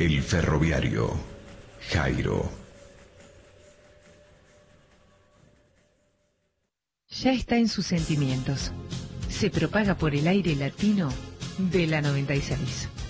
El ferroviario, Jairo. Ya está en sus sentimientos. Se propaga por el aire latino de la 96.